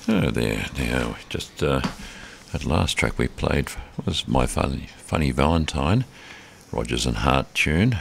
Oh, there. Now, just that last track we played was My Funny Valentine, Rogers and Hart tune.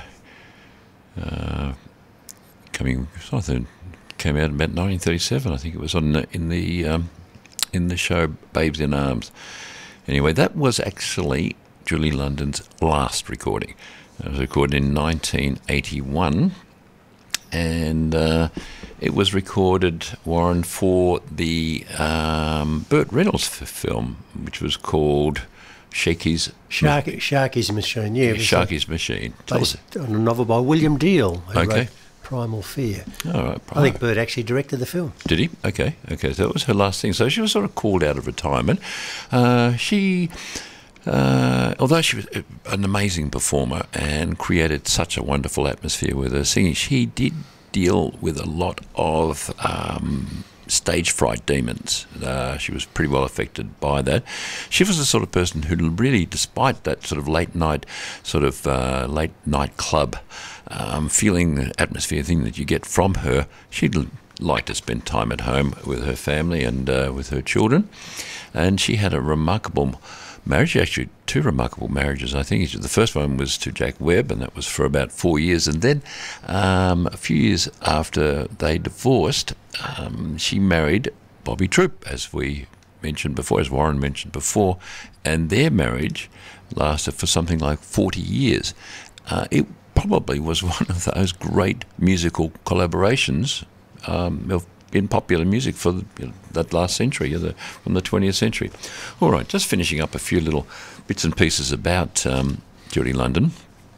I think, came out about 1937. I think it was on in the show Babes in Arms. Anyway, that was actually Julie London's last recording. It was recorded in 1981, and it was recorded, Warren, for the Burt Reynolds film, which was called Sharky's Machine. Yeah, Sharky's Machine. Based on a novel by William Deal, who Okay. wrote Primal Fear. All right. I think Burt actually directed the film. Did he? Okay. So that was her last thing. So she was sort of called out of retirement. Although she was an amazing performer and created such a wonderful atmosphere with her singing, she did deal with a lot of stage fright demons. She was pretty well affected by that. She was the sort of person who really, despite that sort of late night club feeling, the atmosphere thing that you get from her, she'd like to spend time at home with her family and with her children. And she had a remarkable marriage, actually two remarkable marriages, I think. The first one was to Jack Webb, and that was for about 4 years. And then a few years after they divorced, she married Bobby Troop, as we mentioned before, as Warren mentioned before, and their marriage lasted for something like 40 years. It probably was one of those great musical collaborations in popular music for that last century, from the 20th century. All right, just finishing up a few little bits and pieces about Julie London.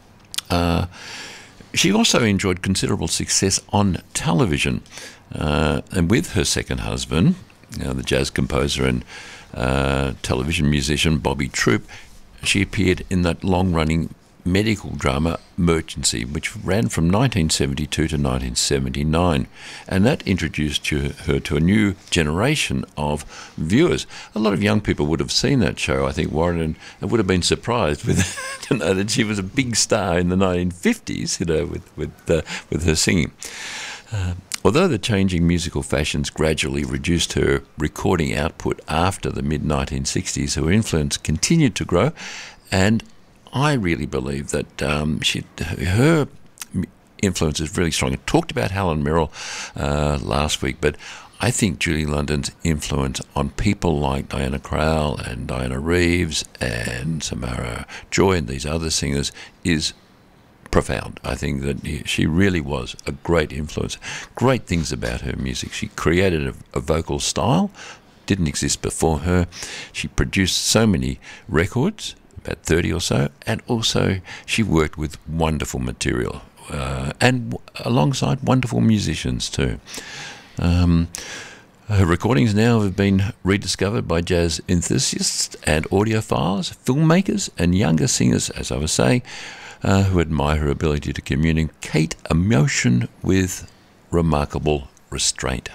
She also enjoyed considerable success on television, and with her second husband, the jazz composer and television musician Bobby Troop, she appeared in that long-running medical drama Emergency, which ran from 1972 to 1979, and that introduced her to a new generation of viewers. A lot of young people would have seen that show, I think, Warren, and would have been surprised to know that she was a big star in the 1950s, with her singing. Although the changing musical fashions gradually reduced her recording output after the mid-1960s, her influence continued to grow, and I really believe that her influence is really strong. I talked about Helen Merrill last week, but I think Julie London's influence on people like Diana Krall and Diana Reeves and Samara Joy and these other singers is profound. I think that she really was a great influence. Great things about her music. She created a vocal style, didn't exist before her. She produced so many records, about 30 or so, and also she worked with wonderful material and alongside wonderful musicians too. Her recordings now have been rediscovered by jazz enthusiasts and audiophiles, filmmakers and younger singers, as I was saying, who admire her ability to communicate emotion with remarkable restraint.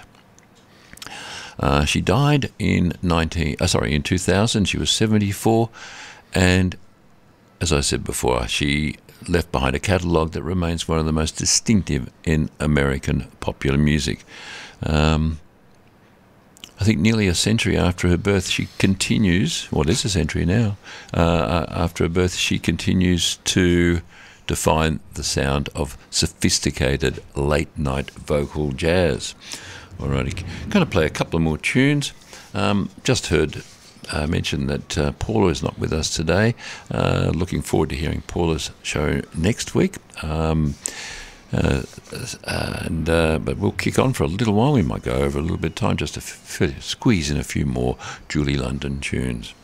She died in 2000. She was 74. And as I said before, she left behind a catalogue that remains one of the most distinctive in American popular music. I think nearly a century after her birth, she continues, well, it's a century now, after her birth, she continues to define the sound of sophisticated late-night vocal jazz. All righty, going to play a couple of more tunes. Just heard mention that Paula is not with us today. Looking forward to hearing Paula's show next week. But we'll kick on for a little while. We might go over a little bit of time just to squeeze in a few more Julie London tunes.